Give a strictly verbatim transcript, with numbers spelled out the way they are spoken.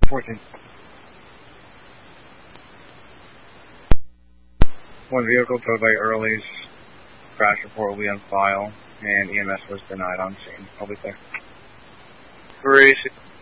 fourteen. One vehicle towed by Early's. Crash report will be on file, and E M S was denied on scene. I'll be there. Three.